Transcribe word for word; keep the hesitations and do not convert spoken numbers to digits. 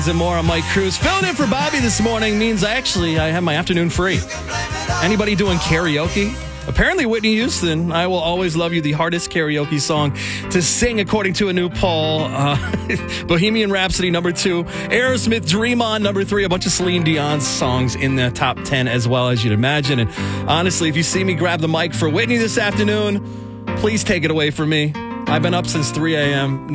And more. I'm Mike Cruz. Filling in for Bobby this morning means I actually I have my afternoon free. Anybody doing karaoke? Apparently Whitney Houston, I Will Always Love You, the hardest karaoke song to sing according to a new poll. Uh, Bohemian Rhapsody, number two. Aerosmith, Dream On, number three. A bunch of Celine Dion songs in the top ten as well, as you'd imagine. And honestly, if you see me grab the mic for Whitney this afternoon, please take it away from me. I've been up since three a.m.